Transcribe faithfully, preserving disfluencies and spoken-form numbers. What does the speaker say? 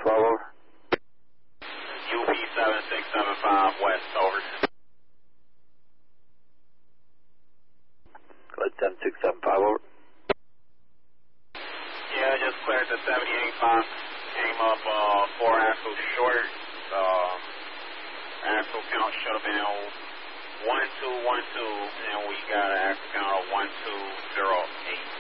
twelve, over. U P seven six seven five West, over. Go ahead, seven six seven five, over. Yeah, I just cleared the seventy-eight box. Came up uh, four axles short. Uh, axle count should have been one two one two, and we got an axle count of one two zero eight.